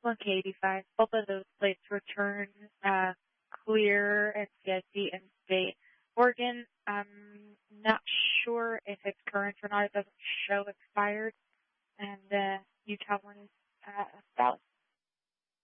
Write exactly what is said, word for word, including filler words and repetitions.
one K eighty-five. Both of those plates return uh, clear N C I C and state. Oregon, I'm not sure if it's current or not. It doesn't show expired. And uh, Utah one is uh, valid.